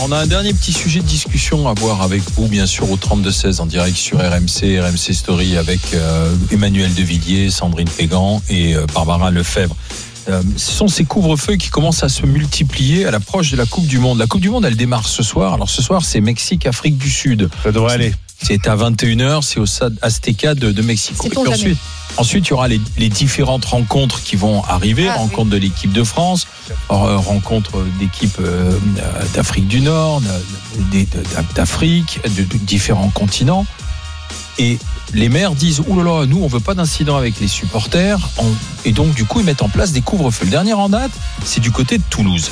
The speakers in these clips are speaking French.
on a un dernier petit sujet de discussion à voir avec vous, bien sûr, au 32-16 en direct sur RMC Story avec Emmanuel Devilliers, Sandrine Pégan et Barbara Lefebvre. Ce sont ces couvre-feux qui commencent à se multiplier à l'approche de la Coupe du Monde. La Coupe du Monde, elle démarre ce soir. Alors ce soir, c'est Mexique-Afrique du Sud. Ça devrait aller. C'est à 21h, c'est au Stade Azteca de Mexico. Ensuite, il y aura les différentes rencontres qui vont arriver. Rencontre de l'équipe de France, rencontre d'équipes d'Afrique du Nord, d'Afrique, de différents continents. Et les maires disent « Ouh là là, nous on veut pas d'incident avec les supporters ». Et donc du coup ils mettent en place des couvre-feux. Le dernier en date, c'est du côté de Toulouse.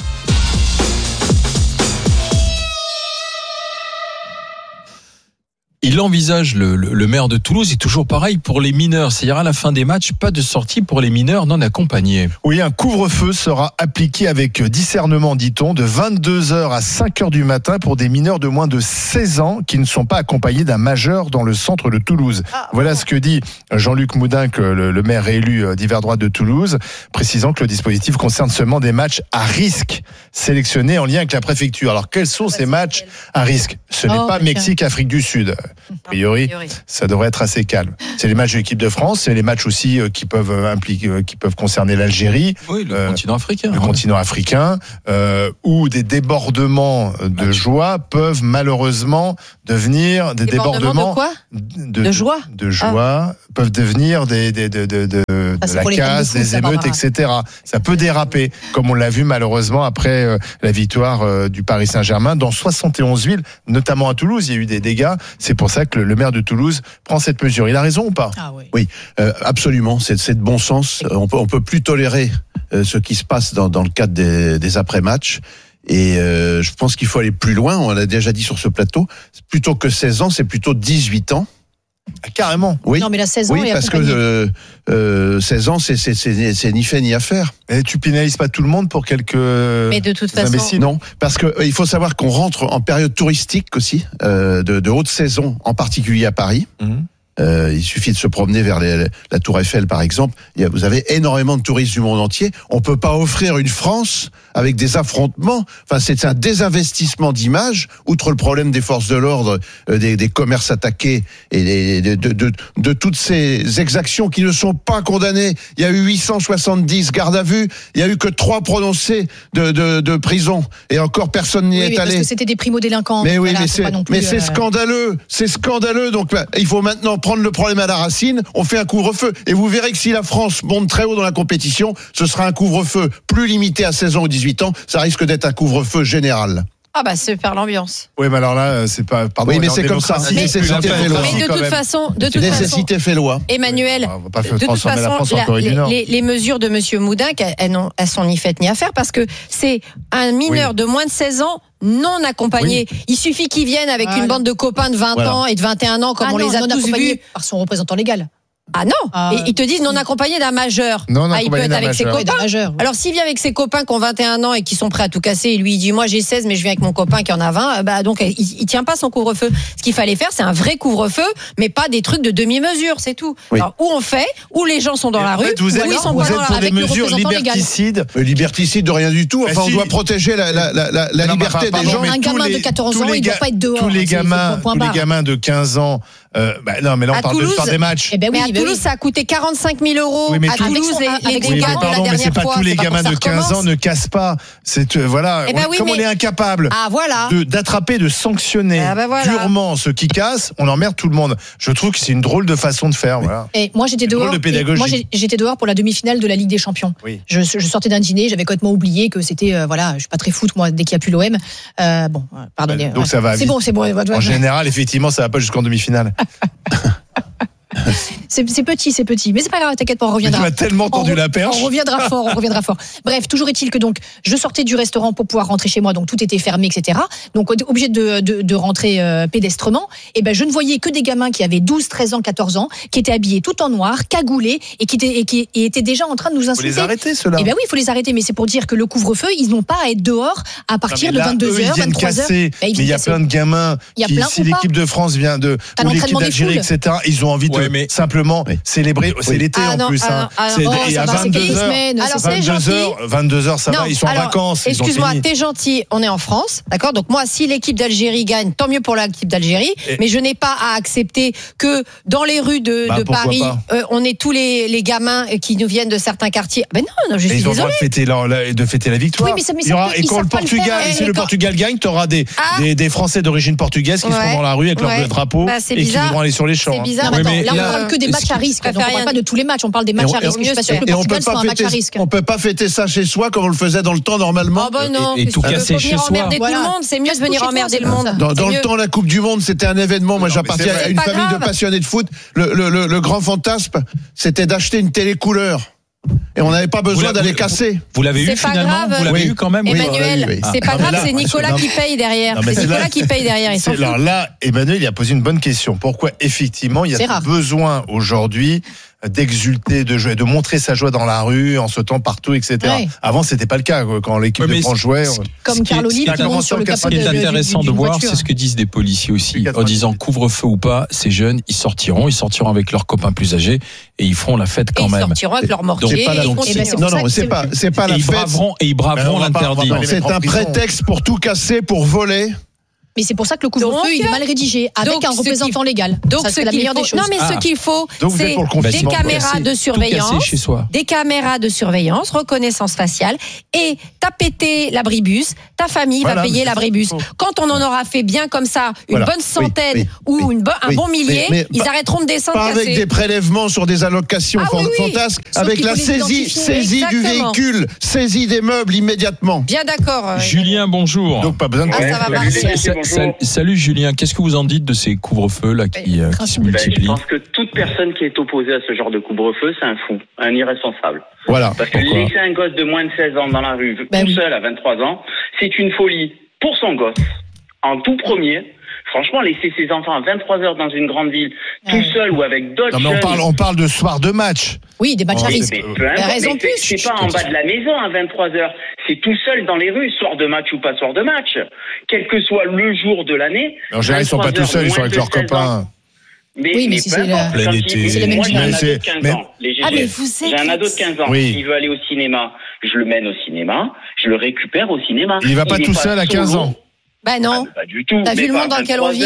Il envisage, le maire de Toulouse, et toujours pareil pour les mineurs. C'est-à-dire à la fin des matchs, pas de sortie pour les mineurs non accompagnés. Oui, un couvre-feu sera appliqué avec discernement, dit-on, de 22h à 5h du matin pour des mineurs de moins de 16 ans qui ne sont pas accompagnés d'un majeur dans le centre de Toulouse. Voilà ce que dit Jean-Luc Moudin, le maire réélu d'hiver droite de Toulouse, précisant que le dispositif concerne seulement des matchs à risque sélectionnés en lien avec la préfecture. Alors quels sont ces matchs à risque ? Ce n'est pas Mexique-Afrique du Sud. A priori, ça devrait être assez calme. C'est les matchs de l'équipe de France, c'est les matchs aussi qui peuvent concerner l'Algérie, le continent africain, continent africain, où des débordements de joie peuvent malheureusement devenir des débordements de quoi ? De joie. De joie peuvent devenir de la casse, des émeutes, etc. Ça peut déraper, comme on l'a vu malheureusement après la victoire du Paris Saint-Germain dans 71 villes, notamment à Toulouse. Il y a eu des dégâts. C'est pour ça que le maire de Toulouse prend cette mesure. Il a raison ou pas ? Oui, absolument. C'est de bon sens. On peut plus tolérer ce qui se passe dans le cadre des après-matchs. Et je pense qu'il faut aller plus loin. On l'a déjà dit sur ce plateau. Plutôt que 16 ans, c'est plutôt 18 ans. Carrément. Oui. Non, mais la 16 ans, oui, parce que 16 ans, c'est ni fait ni à faire. Et tu pénalises pas tout le monde pour quelques mais de toute façon, imbéciles. Non, parce que il faut savoir qu'on rentre en période touristique aussi, de haute saison, en particulier à Paris. Il suffit de se promener vers la Tour Eiffel, par exemple. Vous avez énormément de touristes du monde entier. On peut pas offrir une France avec des affrontements. Enfin, c'est un désinvestissement d'image. Outre le problème des forces de l'ordre, des commerces attaqués et de toutes ces exactions qui ne sont pas condamnées. Il y a eu 870 gardes à vue. Il y a eu que 3 prononcés de prison. Et encore personne n'y est allé. Parce que c'était des primo-délinquants. Mais oui, voilà, mais c'est scandaleux. C'est scandaleux. Donc, il faut maintenant prendre le problème à la racine, on fait un couvre-feu. Et vous verrez que si la France monte très haut dans la compétition, ce sera un couvre-feu plus limité à 16 ans ou 18 ans. Ça risque d'être un couvre-feu général. Ah bah super l'ambiance. Oui, mais alors là, c'est pas. Pardon, oui, mais c'est comme ça. Mais de toute façon, nécessité fait loi. Emmanuel, de toute façon, les mesures de Monsieur Moudin, elles sont ni faites ni à faire parce que c'est un mineur de moins de 16 ans non accompagné. Il suffit qu'il vienne avec une bande de copains de 20 ans et de 21 ans, comme on les a tous vus par son représentant légal. Ah non, et ils te disent non accompagné d'un majeur. Il peut être avec ses copains. Alors s'il vient avec ses copains qui ont 21 ans et qui sont prêts à tout casser, et lui il dit moi j'ai 16 mais je viens avec mon copain qui en a 20, bah donc il tient pas son couvre-feu. Ce qu'il fallait faire c'est un vrai couvre-feu, mais pas des trucs de demi-mesure, c'est tout. Alors où on fait, où les gens sont dans la rue, où ils sont pas dans la rue avec le représentant légal. Liberticide de rien du tout. Enfin on doit protéger la liberté des gens. Un gamin de 14 ans il doit pas être dehors. Tous les gamins de 15 ans. Non, mais là on parle de faire des matchs. Mais à Toulouse, ça a coûté 45 000 €. Oui, à Toulouse, les dégâts de la dernière fois. Mais c'est pas tous les gamins de 15 ans ne cassent pas. C'est voilà. Comme on est incapable d'attraper, de sanctionner durement ceux qui cassent, on emmerde tout le monde. Je trouve que c'est une drôle de façon de faire. Voilà. Et moi j'étais dehors. J'étais dehors pour la demi-finale de la Ligue des Champions. Oui. Je sortais d'un dîner, j'avais complètement oublié que c'était je suis pas très foot moi dès qu'il y a plus l'OM. Bon, pardonnez. Donc ça va. C'est bon. En général, effectivement, ça va pas jusqu'en demi-finale. C'est petit, mais c'est pas grave, t'inquiète pas, on reviendra. Tu m'as tellement tendu la perche. On reviendra fort. Bref, toujours est-il que donc je sortais du restaurant pour pouvoir rentrer chez moi, donc tout était fermé, etc. Donc obligé de rentrer pédestrement. Et ben je ne voyais que des gamins qui avaient 12, 13 ans, 14 ans, qui étaient habillés tout en noir, cagoulés et qui étaient déjà en train de nous insulter. Il faut les arrêter ceux-là. Et ben oui, il faut les arrêter, mais c'est pour dire que le couvre-feu, ils n'ont pas à être dehors à partir de 22h, 23h. Mais il y a plein de gamins qui, si l'équipe de France vient ou l'équipe d'Algérie, etc., ils ont envie de simplement simplement célébrer. C'est l'été en plus. Et à 22h, ça va, ils sont en vacances. Excuse-moi, t'es gentil, on est en France, d'accord? Donc moi, si l'équipe d'Algérie gagne, tant mieux pour l'équipe d'Algérie, mais je n'ai pas à accepter que dans les rues de Paris, on ait tous les gamins qui nous viennent de certains quartiers. Ben non, je suis désolée. Ils ont le droit de fêter la victoire. Oui, mais et quand le Portugal gagne, t'auras des Français d'origine portugaise qui seront dans la rue avec leur drapeau et qui voudront aller sur les champs. C'est bizarre. Là, on parle que des matchs à risque. Donc on parle pas de tous les matchs, on parle des matchs à risque. Je suis pas sûr que le Portugal soit un match à risque. On peut pas fêter ça chez soi comme on le faisait dans le temps normalement. Oh ben non. Et tout casser chez soi. Emmerder tout le monde, c'est mieux de venir emmerder le monde. Dans le temps, la Coupe du Monde, c'était un événement. Moi, j'appartiens à une famille de passionnés de foot. Le grand fantasme, c'était d'acheter une télé couleur. Et on n'avait pas besoin d'aller casser. Vous l'avez eu finalement? Vous l'avez eu quand même? Emmanuel, c'est pas grave, c'est Nicolas qui paye derrière. C'est Nicolas qui paye derrière. Alors là, Emmanuel, il a posé une bonne question. Pourquoi effectivement il y a besoin aujourd'hui d'exulter, de jouer, de montrer sa joie dans la rue, en sautant partout, etc. Ouais. Avant, c'était pas le cas quand l'équipe de France jouait. Comme Carlo Lille qui monte sur le capot de Ce qui est intéressant de voir, c'est ce que disent des policiers aussi, en disant couvre-feu ou pas, ces jeunes, ils sortiront avec leurs copains plus âgés et ils feront la fête quand même. Ils sortiront avec leurs mortiers. C'est pas la fête. Et ils braveront l'interdit. C'est un prétexte pour tout casser, pour voler. Mais c'est pour ça que le couvre-feu il est mal rédigé avec un représentant légal. Donc c'est la meilleure des choses. Non mais ce qu'il faut, c'est des caméras de surveillance, reconnaissance faciale, et t'as pété l'abribus, ta famille va payer l'abribus. Quand on en aura fait bien comme ça, une bonne centaine ou un bon millier, ils arrêteront de descendre. Pas avec des prélèvements sur des allocations fantasques, avec la saisie du véhicule, saisie des meubles immédiatement. Bien d'accord. Julien, bonjour. Donc pas besoin de Salut Julien, qu'est-ce que vous en dites de ces couvre-feux là qui se multiplient? Je pense que toute personne qui est opposée à ce genre de couvre-feu, c'est un fou, un irresponsable. Voilà. Parce que laisser un gosse de moins de 16 ans dans la rue, tout seul à 23 ans, c'est une folie pour son gosse. En tout premier, franchement, laisser ses enfants à 23 heures dans une grande ville, tout seul ou avec d'autres jeunes... on parle de soir de match. Oui, des matchs à risque. C'est pas en bas de la maison à 23 heures. C'est tout seul dans les rues, soir de match ou pas soir de match. Quel que soit le jour de l'année. En général, ils sont pas tout seuls, ils sont avec leurs copains. Mais c'est la même chose. J'ai un ado de 15 ans qui veut aller au cinéma. Je le mène au cinéma, je le récupère au cinéma. Il va pas tout seul à 15 ans. Bah non. Pas du tout. T'as vu le monde dans lequel on vit?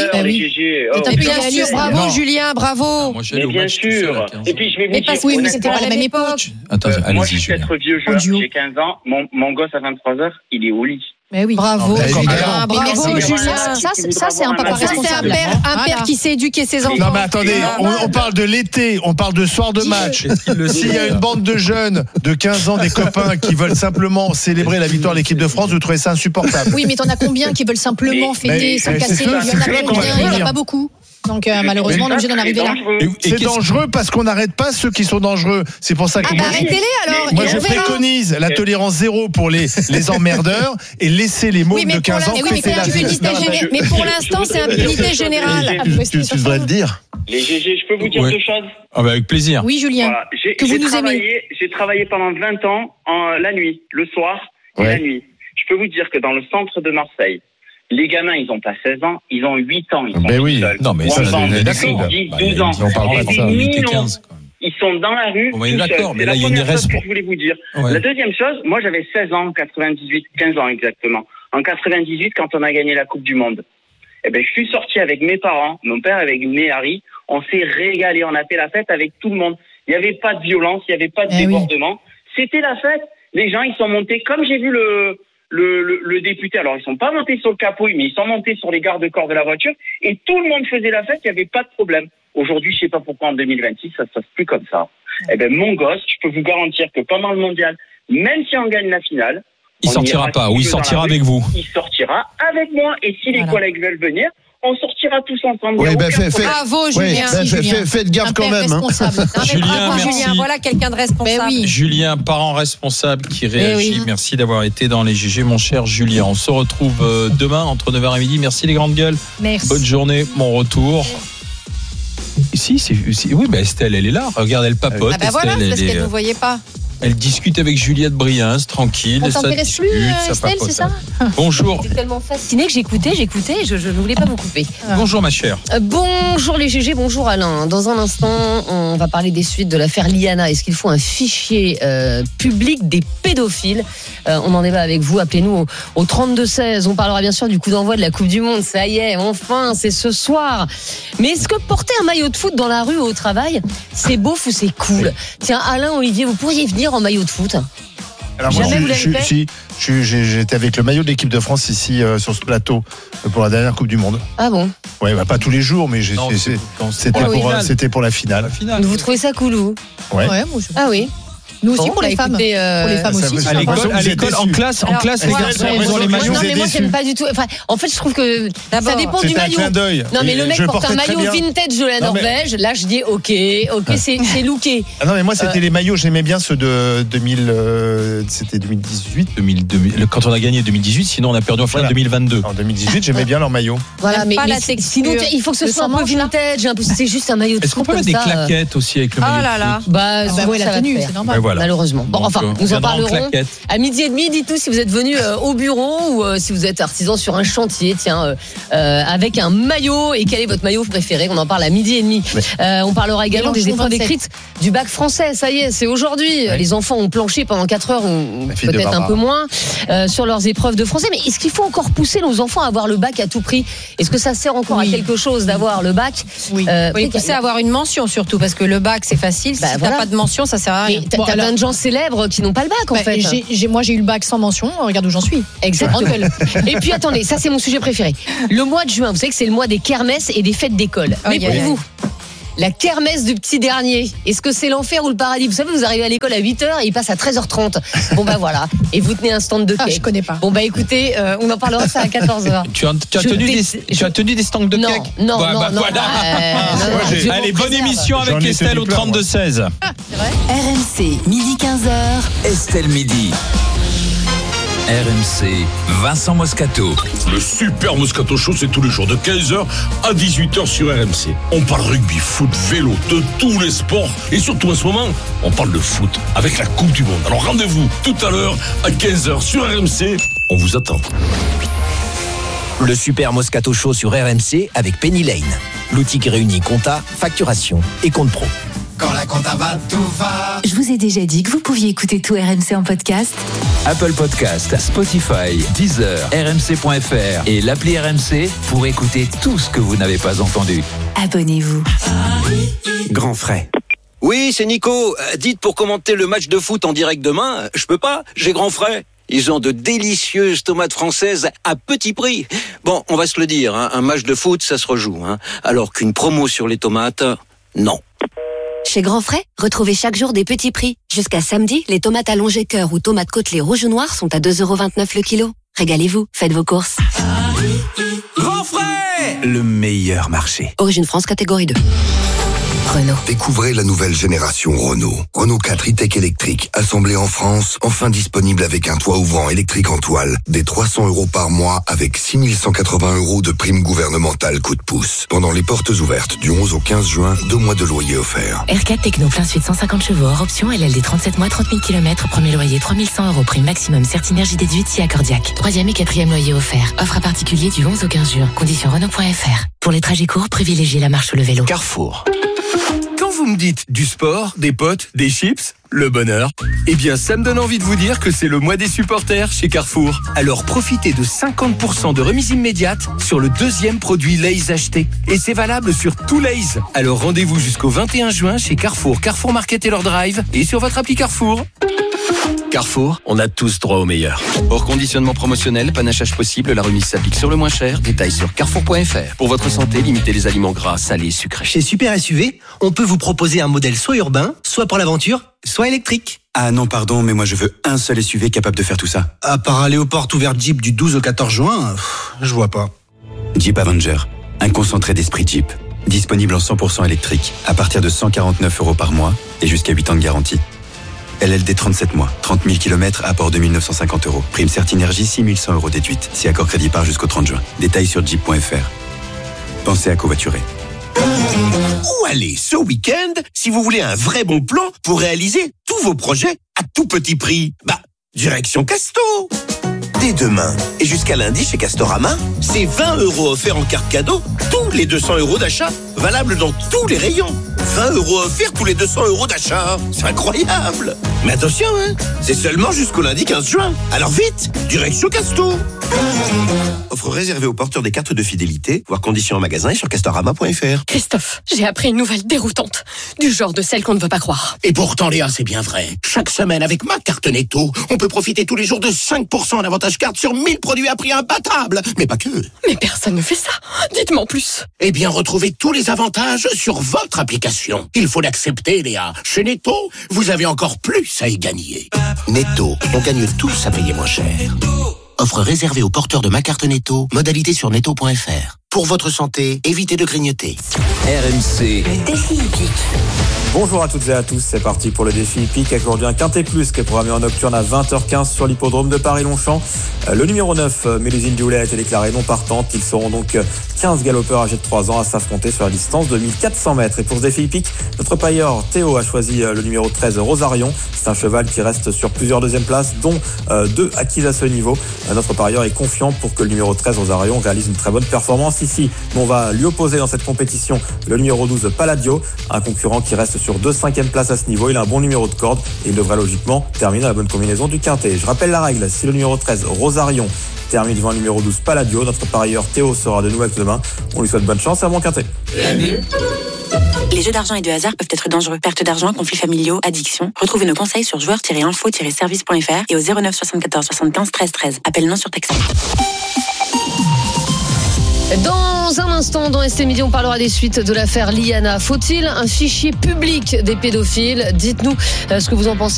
Bien sûr, bravo Julien, bravo. Mais bien sûr. Et puis je vais vous dire, oui, mais c'était pas la même époque. Moi, je suis peut-être vieux, j'ai 15 ans. Mon gosse à 23 heures, il est au lit. Mais oui. Bravo. Bravo Julien. Ça c'est un papa responsable. Un père qui sait éduquer ses enfants. Non mais attendez, on parle de l'été, on parle de soir de match. S'il y a une bande de jeunes de 15 ans, des copains qui veulent simplement célébrer la victoire de l'équipe de France, vous trouvez ça insupportable? Oui, mais t'en as combien qui veulent simplement fêter sans casser? Il y en a combien? Il n'y en a pas beaucoup. Donc malheureusement, on est obligé d'en arriver là. C'est dangereux parce qu'on n'arrête pas ceux qui sont dangereux. C'est pour ça que arrêtez-les alors. Moi, je préconise la tolérance zéro pour les emmerdeurs et laisser les mômes de 15 ans fêter la fête. Mais pour l'instant, c'est impunité générale. Tu devrais le dire. Les GG, je peux vous dire deux choses? Avec plaisir. Oui, Julien. Que vous nous aimez. J'ai travaillé pendant 20 ans la nuit, le soir et la nuit. Je peux vous dire que dans le centre de Marseille, les gamins, ils n'ont pas 16 ans, ils ont 8 ans. Ils sont seuls. Non, mais ça, c'est d'accord. 10, 12 ans. On parle pas de ça. Ils sont dans la rue. Oui, d'accord, mais là, il y a une irresponsabilité. Je voulais vous dire. La deuxième chose, moi, j'avais 16 ans, 15 ans exactement. En 98, quand on a gagné la Coupe du Monde, je suis sorti avec mes parents, mon père avec Harry. On s'est régalé, on a fait la fête avec tout le monde. Il n'y avait pas de violence, il n'y avait pas de débordement. C'était la fête. Les gens, ils sont montés, comme j'ai vu le député, alors ils sont pas montés sur le capot, mais ils sont montés sur les garde-corps de la voiture et tout le monde faisait la fête, il n'y avait pas de problème. Aujourd'hui, je sais pas pourquoi en 2026, ça se passe plus comme ça. Mon gosse, je peux vous garantir que pendant le mondial, même si on gagne la finale, il sortira pas, ou il sortira avec vous. Il sortira avec moi et si les collègues veulent venir, on sortira tous ensemble. Bravo Julien. Faites gaffe quand même. Julien, voilà quelqu'un de responsable. Julien, parent responsable qui réagit. Merci d'avoir été dans les GG, mon cher Julien. On se retrouve demain entre 9h et midi. Merci les grandes gueules. Merci. Bonne journée, mon retour. Oui, Estelle, elle est là. Regarde, elle papote. Voilà, parce qu'elle ne vous voyait pas. Elle discute avec Juliette Briens, tranquille. On t'intéresse plus, Estelle, c'est ça? Bonjour. J'étais tellement fascinée que j'écoutais, je ne voulais pas vous couper. Bonjour ma chère. Bonjour les GG, bonjour Alain. Dans un instant, on va parler des suites de l'affaire Liana. Est-ce qu'il faut un fichier public des pédophiles? On en débat avec vous, appelez-nous au 32-16. On parlera bien sûr du coup d'envoi de la Coupe du Monde. Ça y est, enfin, c'est ce soir. Mais est-ce que porter un maillot de foot dans la rue ou au travail, c'est beauf ou c'est cool? Tiens, Alain, Olivier, vous pourriez venir en maillot de foot? Alors moi, j'étais avec le maillot de l'équipe de France ici sur ce plateau pour la dernière Coupe du Monde. Ah bon? Ouais, pas tous les jours, mais c'était pour la finale. Vous trouvez ça cool ou? Ouais. Ah oui. Nous aussi, pour les femmes. Pour les femmes aussi. À l'école, en classe, les garçons, ils ont les maillots. Non, mais moi, j'aime pas du tout. Enfin, en fait, je trouve que ça dépend du maillot. Non, mais le mec porte un maillot vintage de la Norvège. Là, je dis, ok, c'est looké. Ah non, mais moi, c'était les maillots. J'aimais bien ceux de 2018. Quand on a gagné 2018, sinon on a perdu en finale 2022. En 2018, j'aimais bien leur maillot. Voilà, mais sinon, il faut que ce soit un peu vintage. C'est juste un maillot de foot. Est-ce qu'on peut mettre des claquettes aussi avec le maillot? Oh là là. Bah, oui, la tenue, c'est normal. Malheureusement. Bon, enfin, nous en parlerons à 12h30. Dites-nous si vous êtes venu au bureau ou si vous êtes artisan sur un chantier, avec un maillot. Et quel est votre maillot préféré? On en parle à 12h30. On parlera également des épreuves écrites du bac français. Ça y est, c'est aujourd'hui. Les enfants ont planché pendant 4 heures ou peut-être un peu moins sur leurs épreuves de français. Mais est-ce qu'il faut encore pousser nos enfants à avoir le bac à tout prix? Est-ce que ça sert encore à quelque chose d'avoir le bac? Oui, pousser à avoir une mention surtout, parce que le bac c'est facile. Si t'as pas de mention, ça sert à rien. T'as plein de gens célèbres qui n'ont pas le bac en fait. Moi j'ai eu le bac sans mention, regarde où j'en suis. Exactement. Et puis attendez, ça c'est mon sujet préféré. Le mois de juin, vous savez que c'est le mois des kermesses et des fêtes d'école. Mais pour vous, la kermesse du petit dernier, est-ce que c'est l'enfer ou le paradis? Vous savez, vous arrivez à l'école à 8h et il passe à 13h30. Bon bah voilà, et vous tenez un stand de cake. Je connais pas. Bon bah écoutez, on en parlera ça à 14h. Tu as tenu des stands de cake? Non. Allez, bonne émission avec Estelle au 32-16. RMC, midi 15h. Estelle midi. RMC, Vincent Moscato. Le Super Moscato Show, c'est tous les jours de 15h à 18h sur RMC. On parle rugby, foot, vélo, de tous les sports. Et surtout en ce moment, on parle de foot avec la Coupe du Monde. Alors rendez-vous tout à l'heure à 15h sur RMC. On vous attend. Le Super Moscato Show sur RMC avec Penny Lane. L'outil qui réunit compta, facturation et compte pro. Quand la compta va, tout va. Je vous ai déjà dit que vous pouviez écouter tout RMC en podcast. Apple Podcast, Spotify, Deezer, RMC.fr et l'appli RMC pour écouter tout ce que vous n'avez pas entendu. Abonnez-vous. Grand frais. Oui, c'est Nico. Dites pour commenter le match de foot en direct demain, je peux pas, j'ai grand frais. Ils ont de délicieuses tomates françaises à petit prix. Bon, on va se le dire, un match de foot, ça se rejoue. Alors qu'une promo sur les tomates, non. Chez Grand Frais, retrouvez chaque jour des petits prix. Jusqu'à samedi, les tomates allongées cœur ou tomates côtelées rouges ou noires sont à 2,29€ le kilo. Régalez-vous, faites vos courses. Grand Frais, le meilleur marché. Origine France, catégorie 2. Renault. Découvrez la nouvelle génération Renault. Renault 4 e-tech électrique, assemblé en France, enfin disponible avec un toit ouvrant électrique en toile, des 300€ par mois avec 6180€ de prime gouvernementale coup de pouce. Pendant les portes ouvertes du 11 au 15 juin, 2 mois de loyer offerts. R4 Techno plein suite 150 chevaux, hors option, LLD 37 mois, 30 000 km, premier loyer 3100€, prime maximum, Certinergie déduite si accordiaque. 3e et 4e loyer offert. Offre à particulier du 11 au 15 juin. Conditions Renault.fr. Pour les trajets courts, privilégiez la marche ou le vélo. Carrefour. Quand vous me dites du sport, des potes, des chips, le bonheur, eh bien ça me donne envie de vous dire que c'est le mois des supporters chez Carrefour. Alors profitez de 50% de remise immédiate sur le 2e produit Lay's acheté. Et c'est valable sur tout Lay's. Alors rendez-vous jusqu'au 21 juin chez Carrefour, Carrefour Market et leur drive et sur votre appli Carrefour. Carrefour, on a tous droit au meilleur. Hors conditionnement promotionnel, panachage possible, la remise s'applique sur le moins cher. Détails sur carrefour.fr. Pour votre santé, limitez les aliments gras, salés, sucrés. Chez Super SUV, on peut vous proposer un modèle soit urbain, soit pour l'aventure, soit électrique. Ah non, pardon, mais moi je veux un seul SUV capable de faire tout ça. À part aller aux portes ouvertes Jeep du 12 au 14 juin, je vois pas. Jeep Avenger, un concentré d'esprit Jeep. Disponible en 100% électrique, à partir de 149€ par mois et jusqu'à 8 ans de garantie. LLD 37 mois, 30 000 km, apport de 1950€. Prime Certinergie, 6100€ déduite. Si accord crédit par jusqu'au 30 juin. Détails sur jeep.fr. Pensez à covoiturer. Où aller ce week-end si vous voulez un vrai bon plan pour réaliser tous vos projets à tout petit prix? Direction Casto. Dès demain et jusqu'à lundi chez Castorama, c'est 20 € offerts en carte cadeau tous les 200 € d'achat, valable dans tous les rayons. 20 € offerts tous les 200 € d'achat. C'est incroyable. Mais attention, c'est seulement jusqu'au lundi 15 juin. Alors vite, direction Casto. Offre réservée aux porteurs des cartes de fidélité, voire conditions en magasin et sur castorama.fr. Christophe, j'ai appris une nouvelle déroutante, du genre de celle qu'on ne veut pas croire. Et pourtant Léa, c'est bien vrai. Chaque semaine avec ma carte Netto, on peut profiter tous les jours de 5% en avantage carte sur 1000 produits à prix imbattable. Mais pas que. Mais personne ne fait ça. Dites-moi en plus. Eh bien, retrouvez tous les avantages sur votre application. Il faut l'accepter, Léa. Chez Netto, vous avez encore plus à y gagner. Netto, on gagne tous à payer moins cher. Offre réservée aux porteurs de ma carte Netto. Modalité sur netto.fr. Pour votre santé, évitez de grignoter. RMC. Le défi hippique. Bonjour à toutes et à tous, c'est parti pour le défi hippique avec aujourd'hui un Quintet Plus qui est programmé en nocturne à 20h15 sur l'hippodrome de Paris-Longchamp. Le numéro 9, Mélusine Dioulay, a été déclaré non partante. Ils seront donc 15 galopeurs âgés de 3 ans à s'affronter sur la distance de 1400 mètres. Et pour ce défi hippique, notre parieur Théo a choisi le numéro 13, Rosarion. C'est un cheval qui reste sur plusieurs deuxièmes places, dont 2 acquises à ce niveau. Notre parieur est confiant pour que le numéro 13, Rosarion, réalise une très bonne performance ici. On va lui opposer dans cette compétition le numéro 12, Palladio, un concurrent qui reste sur 2 5e places à ce niveau. Il a un bon numéro de corde et il devrait logiquement terminer à la bonne combinaison du quintet. Je rappelle la règle, si le numéro 13, Rosarion, termine devant le numéro 12, Palladio, notre parieur Théo sera de nouveau avec demain. On lui souhaite bonne chance à mon quintet. Les jeux d'argent et de hasard peuvent être dangereux. Perte d'argent, conflits familiaux, addiction. Retrouvez nos conseils sur joueurs-info-service.fr et au 09 74 75 13 13. Appel non surtaxé. Dans un instant, dans ST Midi, on parlera des suites de l'affaire Liana. Faut-il un fichier public des pédophiles? Dites-nous ce que vous en pensez.